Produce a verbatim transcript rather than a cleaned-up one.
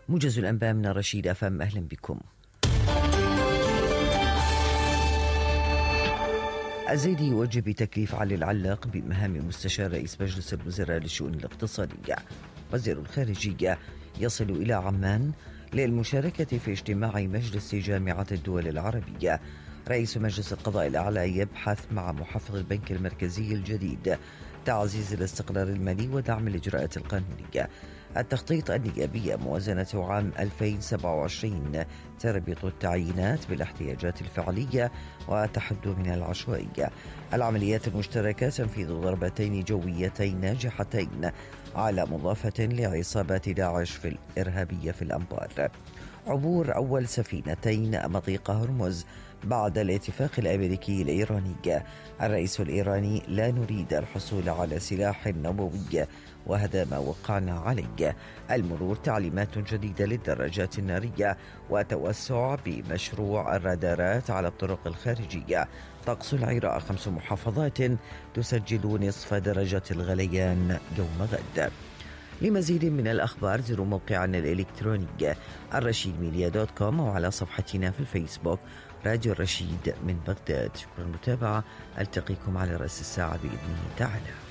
موجز الأنباء من رشيد أفهم، أهلا بكم. الزيدي يوجه بتكليف علي العلاق بمهام مستشار رئيس مجلس الوزراء للشؤون الاقتصادية. وزير الخارجية يصل إلى عمان للمشاركة في اجتماع مجلس جامعة الدول العربية. رئيس مجلس القضاء الأعلى يبحث مع محافظ البنك المركزي الجديد تعزيز الاستقرار المالي ودعم الإجراءات القانونية. التخطيط النيابي موازنة عام ألفين وسبعة وعشرين تربط التعيينات بالاحتياجات الفعلية وتحد من العشوائية. العمليات المشتركة تنفيذ ضربتين جويتين ناجحتين على مضافة لعصابات داعش في الإرهابية في الأنبار. عبور أول سفينتين مضيق هرمز بعد الاتفاق الأمريكي الإيراني. الرئيس الإيراني: لا نريد الحصول على سلاح نووي وهذا ما وقعنا عليه. المرور: تعليمات جديدة للدراجات النارية وتوسع بمشروع الرادارات على الطرق الخارجية. طقس العراق: خمس محافظات تسجل نصف درجة الغليان يوم غد. لمزيد من الأخبار زوروا موقعنا الإلكتروني الرشيد ميديا دوت كوم أو على صفحتنا في الفيسبوك راديو الرشيد من بغداد. شكرا للمتابعة، ألتقيكم على رأس الساعة بإذنه تعالى.